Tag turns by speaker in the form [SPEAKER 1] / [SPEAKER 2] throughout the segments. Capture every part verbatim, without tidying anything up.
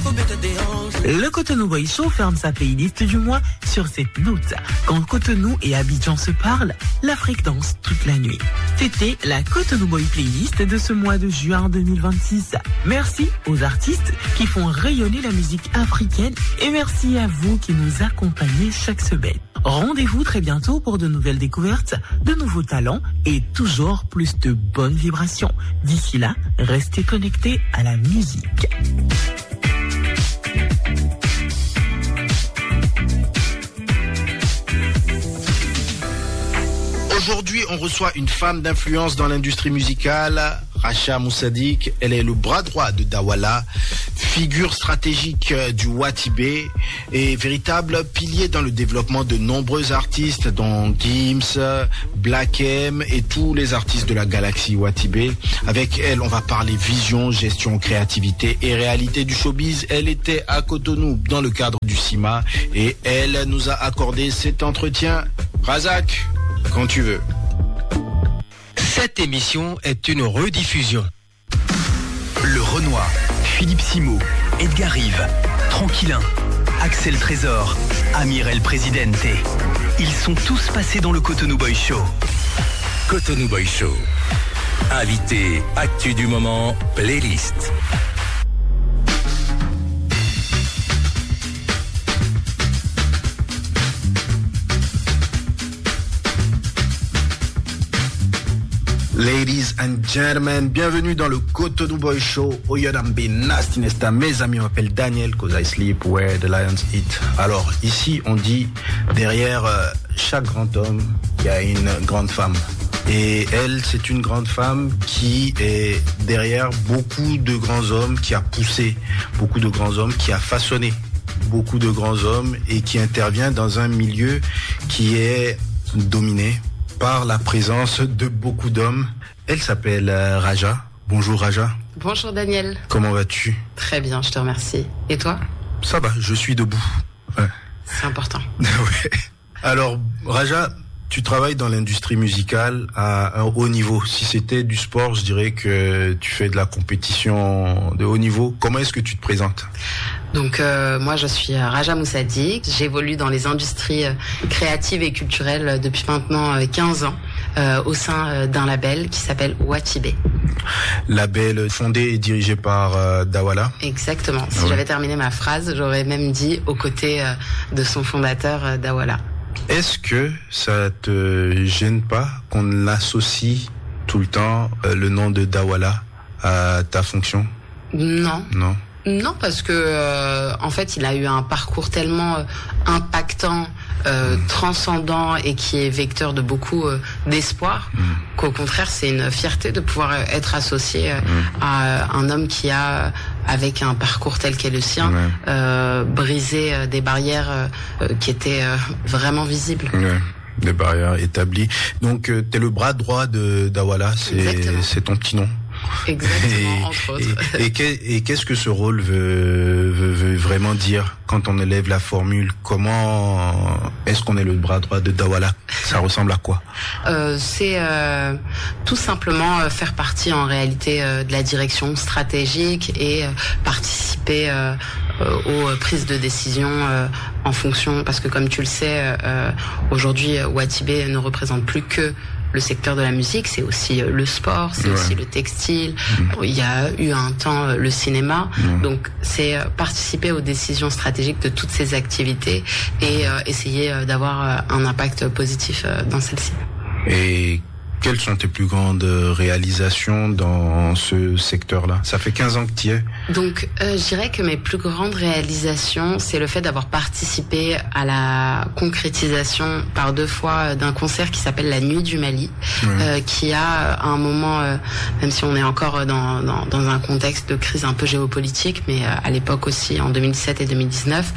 [SPEAKER 1] Le Cotonou Boy Show ferme sa playlist du mois sur cette note. Quand Cotonou et Abidjan se parlent, l'Afrique danse toute la nuit. C'était la Cotonou Boy Playlist de ce mois de juin deux mille vingt-six. Merci aux artistes qui font rayonner la musique africaine et merci à vous qui nous accompagnez chaque semaine. Rendez-vous très bientôt pour de nouvelles découvertes, de nouveaux talents et toujours plus de bonnes vibrations. D'ici là, restez connectés à la musique.
[SPEAKER 2] Aujourd'hui, on reçoit une femme d'influence dans l'industrie musicale, Racha Moussadik. Elle est le bras droit de Dawala, figure stratégique du Watibé et véritable pilier dans le développement de nombreux artistes, dont Gims, Black M et tous les artistes de la galaxie Watibé. Avec elle, on va parler vision, gestion, créativité et réalité du showbiz. Elle était à Cotonou dans le cadre du C I M A et elle nous a accordé cet entretien. Razak, quand tu veux.
[SPEAKER 3] Cette émission est une rediffusion.
[SPEAKER 4] Le Renoir, Philippe Simo, Edgar Rive, Tranquillin, Axel Trésor, Amir El Presidente. Ils sont tous passés dans le Cotonou Boy Show.
[SPEAKER 5] Cotonou Boy Show. Invité, actu du moment, playlist.
[SPEAKER 2] Ladies and gentlemen, bienvenue dans le Cotonou Boy Show. Oyodambe Nasty Nesta. Mes amis, on m'appelle Daniel, cause I sleep where the lions eat. Alors, ici, on dit, derrière euh, chaque grand homme, il y a une grande femme. Et elle, c'est une grande femme qui est derrière beaucoup de grands hommes, qui a poussé beaucoup de grands hommes, qui a façonné beaucoup de grands hommes et qui intervient dans un milieu qui est dominé par la présence de beaucoup d'hommes. Elle s'appelle euh, Raja. Bonjour Raja.
[SPEAKER 6] Bonjour Daniel.
[SPEAKER 2] Comment vas-tu?
[SPEAKER 6] Très bien, je te remercie. Et toi?
[SPEAKER 2] Ça va, je suis debout. Ouais.
[SPEAKER 6] C'est important.
[SPEAKER 2] Ouais. Alors Raja, tu travailles dans l'industrie musicale à un haut niveau. Si c'était du sport, je dirais que tu fais de la compétition de haut niveau. Comment est-ce que tu te présentes?
[SPEAKER 6] Donc euh, moi je suis Raja Moussadik, j'évolue dans les industries euh, créatives et culturelles depuis maintenant euh, quinze ans euh, au sein euh, d'un label qui s'appelle Watibé.
[SPEAKER 2] Label fondé et dirigé par euh, Dawala.
[SPEAKER 6] Exactement, si
[SPEAKER 2] ouais.
[SPEAKER 6] j'avais terminé ma phrase, j'aurais même dit aux côtés euh, de son fondateur euh, Dawala.
[SPEAKER 2] Est-ce que ça te gêne pas qu'on associe tout le temps euh, le nom de Dawala à ta fonction?
[SPEAKER 6] Non.
[SPEAKER 2] Non.
[SPEAKER 6] Non, parce que euh, en fait, il a eu un parcours tellement euh, impactant, euh, mmh. transcendant et qui est vecteur de beaucoup euh, d'espoir, mmh. qu'au contraire, c'est une fierté de pouvoir être associé euh, mmh. à un homme qui a, avec un parcours tel qu'est le sien, ouais. euh, brisé euh, des barrières euh, qui étaient euh, vraiment visibles.
[SPEAKER 2] Ouais. Des barrières établies. Donc, euh, t'es le bras droit de Dawala, c'est, c'est ton petit nom.
[SPEAKER 6] Exactement,
[SPEAKER 2] et,
[SPEAKER 6] entre autres.
[SPEAKER 2] Et, et, et qu'est-ce que ce rôle veut, veut, veut vraiment dire quand on élève la formule? Comment est-ce qu'on est le bras droit de Dawala? Ça ressemble à quoi?
[SPEAKER 6] euh, C'est euh, tout simplement euh, faire partie en réalité euh, de la direction stratégique et euh, participer euh, euh, aux prises de décision euh, en fonction, parce que comme tu le sais, euh, aujourd'hui Watibé ne représente plus que le secteur de la musique, c'est aussi le sport, c'est ouais. aussi le textile. Mmh. Il y a eu un temps le cinéma. Mmh. Donc, c'est participer aux décisions stratégiques de toutes ces activités et euh, essayer d'avoir un impact positif dans celles-ci.
[SPEAKER 2] Et quelles sont tes plus grandes réalisations dans ce secteur-là? Ça fait quinze ans que tu y es.
[SPEAKER 6] Donc, euh, je dirais que mes plus grandes réalisations, c'est le fait d'avoir participé à la concrétisation par deux fois d'un concert qui s'appelle La Nuit du Mali, ouais. euh, qui a, à un moment, euh, même si on est encore dans, dans, dans un contexte de crise un peu géopolitique, mais euh, à l'époque aussi, en deux mille dix-sept et deux mille dix-neuf,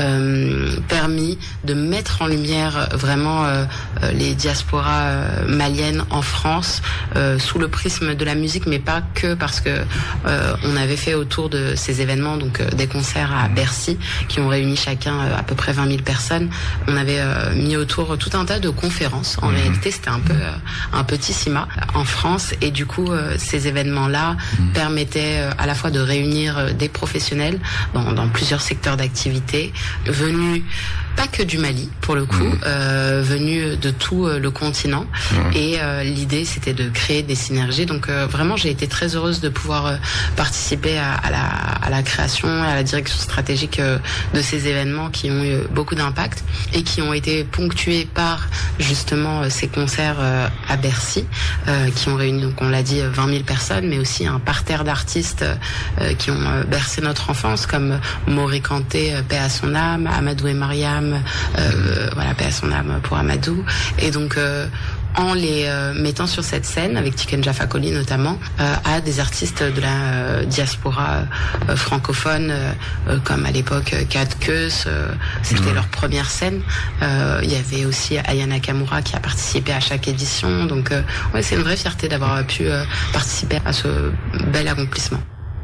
[SPEAKER 6] euh, permis de mettre en lumière vraiment euh, les diasporas euh, maliennes en France, euh, sous le prisme de la musique, mais pas que, parce que euh, on avait fait autour autour de ces événements, donc euh, des concerts à Bercy qui ont réuni chacun euh, à peu près vingt mille personnes. On avait euh, mis autour tout un tas de conférences. En mmh. réalité, c'était un peu euh, un petit cima en France, et du coup, euh, ces événements-là mmh. permettaient euh, à la fois de réunir euh, des professionnels dans, dans plusieurs secteurs d'activité, venus pas que du Mali pour le coup, mmh. euh, venus de tout euh, le continent. Mmh. Et euh, l'idée, c'était de créer des synergies. Donc euh, vraiment, j'ai été très heureuse de pouvoir euh, participer à, à, la, à la création et à la direction stratégique euh, de ces événements qui ont eu beaucoup d'impact et qui ont été ponctués par justement euh, ces concerts euh, à Bercy, euh, qui ont réuni, donc on l'a dit, vingt mille personnes, mais aussi un parterre d'artistes euh, qui ont euh, bercé notre enfance, comme Maury Kanté, euh, paix à son âme, Amadou et Mariam, euh, voilà, paix à son âme pour Amadou. Et donc euh, en les euh, mettant sur cette scène, avec Tiken Jah Fakoly notamment, euh, à des artistes de la euh, diaspora euh, francophone, euh, comme à l'époque Kat Keus, euh, c'était mmh. leur première scène. Euh, il y avait aussi Aya Nakamura qui a participé à chaque édition. Donc euh, ouais, c'est une vraie fierté d'avoir pu euh, participer à ce bel accomplissement.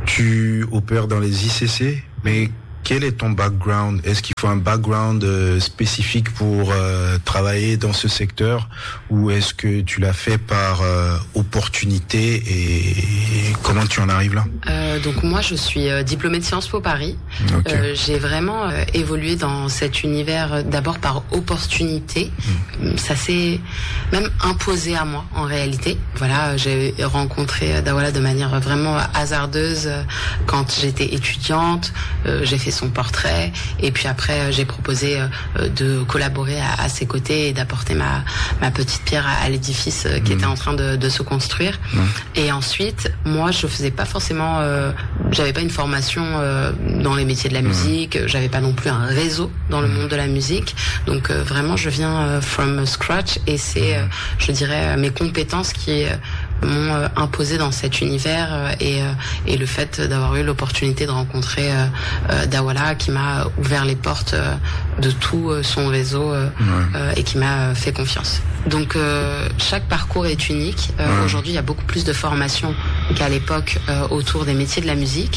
[SPEAKER 2] Tu opères dans les I C C, mais quel est ton background? Est-ce qu'il faut un background euh, spécifique pour euh, travailler dans ce secteur, ou est-ce que tu l'as fait par euh, opportunité, et comment tu en arrives là?
[SPEAKER 6] euh, Donc moi, je suis euh, diplômée de Sciences Po Paris. Okay. Euh, j'ai vraiment euh, évolué dans cet univers euh, d'abord par opportunité. Mmh. Ça s'est même imposé à moi en réalité. Voilà, j'ai rencontré Dawala de manière vraiment hasardeuse euh, quand j'étais étudiante. Euh, j'ai fait son portrait, et puis après j'ai proposé euh, de collaborer à, à ses côtés et d'apporter ma, ma petite pierre à, à l'édifice euh, qui mmh. était en train de, de se construire. Mmh. Et ensuite, moi je faisais pas forcément, euh, j'avais pas une formation euh, dans les métiers de la musique, mmh. j'avais pas non plus un réseau dans le monde de la musique, donc euh, vraiment je viens euh, from scratch, et c'est, euh, je dirais, mes compétences qui euh, m'ont euh, imposé dans cet univers, euh, et, euh, et le fait d'avoir eu l'opportunité de rencontrer euh, euh, Dawala, qui m'a ouvert les portes euh, de tout euh, son réseau euh, ouais. euh, et qui m'a fait confiance. Donc euh, chaque parcours est unique. Euh, ouais. Aujourd'hui, il y a beaucoup plus de formations qu'à l'époque euh, autour des métiers de la musique.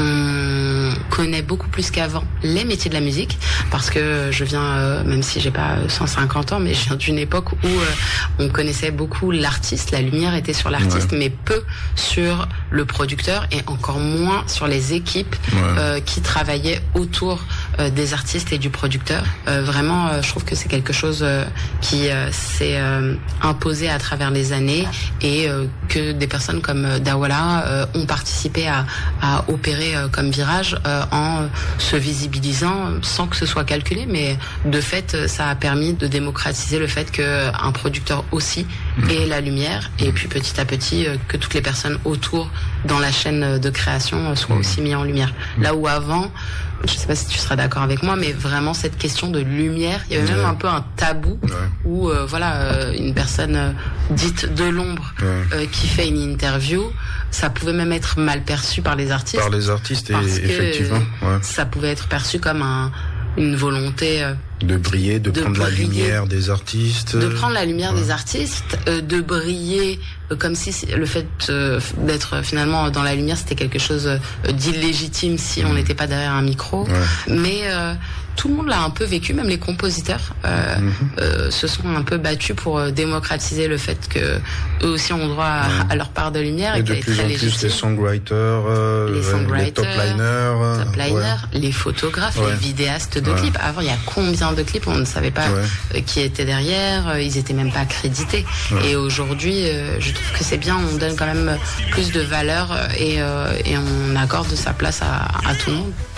[SPEAKER 6] On connaît beaucoup plus qu'avant les métiers de la musique, parce que je viens, euh, même si j'ai pas cent cinquante ans, mais je viens d'une époque où euh, on connaissait beaucoup l'artiste, la lumière était sur l'artiste, ouais. mais peu sur le producteur, et encore moins sur les équipes ouais. euh, qui travaillaient autour euh, des artistes et du producteur. Euh, vraiment, euh, je trouve que c'est quelque chose euh, qui euh, s'est euh, imposé à travers les années, et euh, que des personnes comme euh, Dawala euh, ont participé à, à opérer euh, comme virage euh, en euh, se visibilisant sans que ce soit calculé, mais de fait, ça a permis de démocratiser le fait qu'un producteur aussi mmh. ait la lumière, et puis petit à petit euh, que toutes les personnes autour dans la chaîne de création euh, soient mmh. aussi mis en lumière. Mmh. Là où avant, je sais pas si tu seras d'accord avec moi, mais vraiment cette question de lumière, il y avait ouais. même un peu un tabou ouais. où euh, voilà euh, une personne euh, dite de l'ombre ouais. euh, qui fait une interview, ça pouvait même être mal perçu par les artistes.
[SPEAKER 2] Par les artistes, et effectivement. Ouais.
[SPEAKER 6] Ça pouvait être perçu comme un, une volonté euh,
[SPEAKER 2] de briller, de, de prendre briller, la lumière des artistes.
[SPEAKER 6] De prendre la lumière ouais. des artistes, euh, de briller euh, comme si le fait euh, d'être finalement dans la lumière, c'était quelque chose euh, d'illégitime si mmh. on n'était pas derrière un micro. Ouais. Mais euh, tout le monde l'a un peu vécu, même les compositeurs euh, mmh. euh, se sont un peu battus pour euh, démocratiser le fait que eux aussi ont droit à, ouais. à leur part de lumière, et, et
[SPEAKER 2] de plus en plus les songwriters, euh,
[SPEAKER 6] les, songwriters,
[SPEAKER 2] les top liners,
[SPEAKER 6] top liners ouais. les photographes, ouais. les vidéastes de ouais. clips. Avant, il y a combien de clips, on ne savait pas ouais. euh, qui était derrière, euh, ils étaient même pas crédités. Ouais. Et aujourd'hui, euh, je trouve que c'est bien, on donne quand même plus de valeur, et, euh, et on accorde sa place à, à tout le monde.